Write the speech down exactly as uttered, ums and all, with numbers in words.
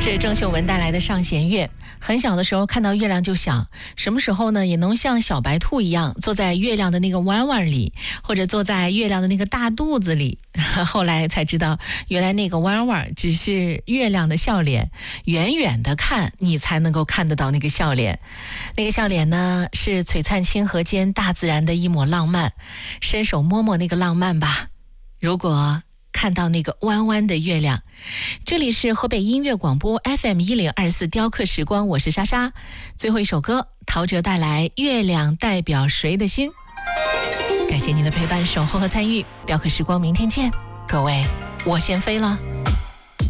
这是郑秀文带来的上弦月。很小的时候看到月亮就想，什么时候呢也能像小白兔一样坐在月亮的那个弯弯里，或者坐在月亮的那个大肚子里。后来才知道，原来那个弯弯只是月亮的笑脸，远远的看你才能够看得到那个笑脸。那个笑脸呢，是璀璨星河间大自然的一抹浪漫，伸手摸摸那个浪漫吧。如果看到那个弯弯的月亮。这里是河北音乐广播 F M 一零二四雕刻时光，我是莎莎。最后一首歌，陶喆带来《月亮代表谁的心》。感谢您的陪伴、守候和参与，雕刻时光，明天见，各位，我先飞了。